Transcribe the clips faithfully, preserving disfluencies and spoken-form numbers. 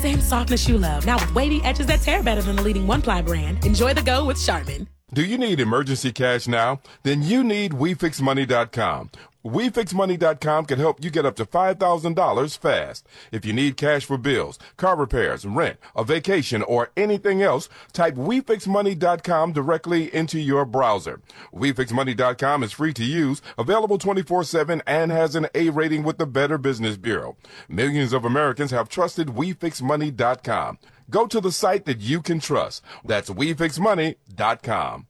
and softness you love. Now with wavy edges that tear better than the leading one-ply brand. Enjoy the go with Charmin. Do you need emergency cash now? Then you need we fix money dot com. we fix money dot com can help you get up to five thousand dollars fast. If you need cash for bills, car repairs, rent, a vacation, or anything else, type we fix money dot com directly into your browser. we fix money dot com is free to use, available twenty-four seven, and has an A rating with the Better Business Bureau. Millions of Americans have trusted we fix money dot com. Go to the site that you can trust. That's we fix money dot com.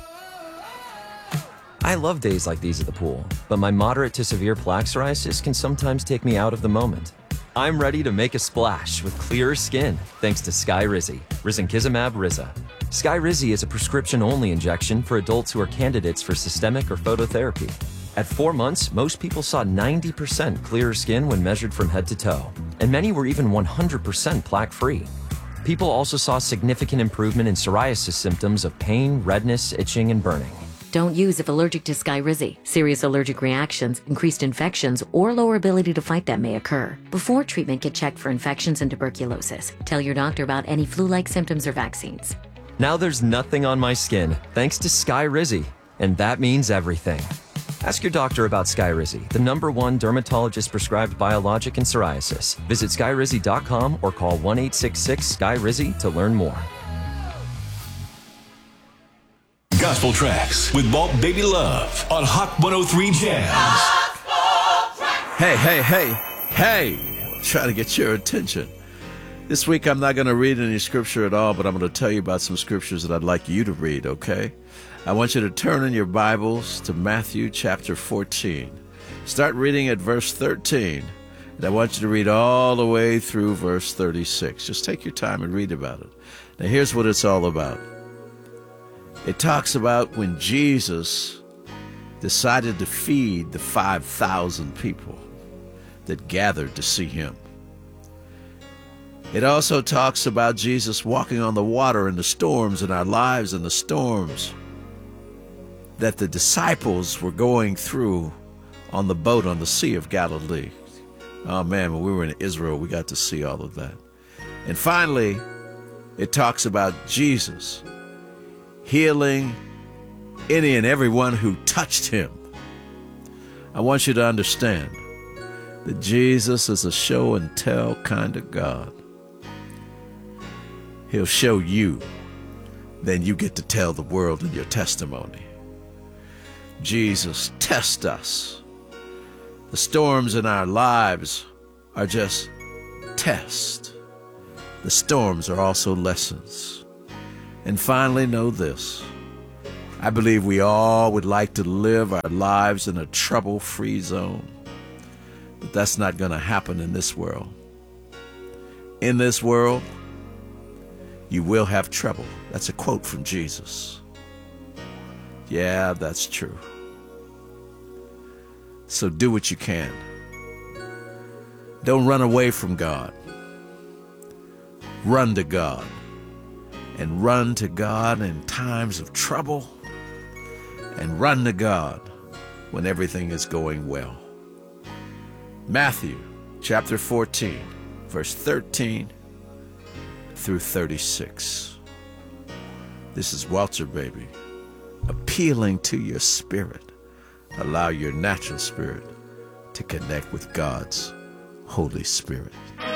I love days like these at the pool, but my moderate to severe plaque psoriasis can sometimes take me out of the moment. I'm ready to make a splash with clearer skin thanks to Skyrizi, risankizumab Riza. Skyrizi is a prescription-only injection for adults who are candidates for systemic or phototherapy. At four months, most people saw ninety percent clearer skin when measured from head to toe, and many were even one hundred percent plaque-free. People also saw significant improvement in psoriasis symptoms of pain, redness, itching, and burning. Don't use if allergic to Skyrizi. Serious allergic reactions, increased infections, or lower ability to fight them may occur. Before treatment, get checked for infections and tuberculosis. Tell your doctor about any flu-like symptoms or vaccines. Now there's nothing on my skin thanks to Skyrizi, and that means everything. Ask your doctor about Skyrizi, the number one dermatologist-prescribed biologic in psoriasis. Visit skyrizi dot com or call one eight six six Skyrizi to learn more. Gospel Tracks with Walt Baby Love on Hot one oh three Jams. Hey, hey, hey, hey! I'm trying to get your attention. This week I'm not going to read any scripture at all, but I'm going to tell you about some scriptures that I'd like you to read, okay? I want you to turn in your Bibles to Matthew chapter fourteen. Start reading at verse thirteen, and I want you to read all the way through verse thirty-six. Just take your time and read about it. Now here's what it's all about. It talks about when Jesus decided to feed the five thousand people that gathered to see him. It also talks about Jesus walking on the water in the storms in our lives and the storms that the disciples were going through on the boat on the Sea of Galilee. Oh man, when we were in Israel, we got to see all of that. And finally, it talks about Jesus healing any and everyone who touched him. I want you to understand that Jesus is a show and tell kind of God. He'll show you, then you get to tell the world in your testimony. Jesus tests us. The storms in our lives are just tests. The storms are also lessons. And finally, know this. I believe we all would like to live our lives in a trouble-free zone. But that's not going to happen in this world. In this world, you will have trouble. That's a quote from Jesus. Yeah, that's true. So do what you can. Don't run away from God. Run to God. And run to God in times of trouble. And run to God when everything is going well. Matthew chapter fourteen, verse thirteen through thirty-six. This is Walter, baby, appealing to your spirit. Allow your natural spirit to connect with God's Holy Spirit.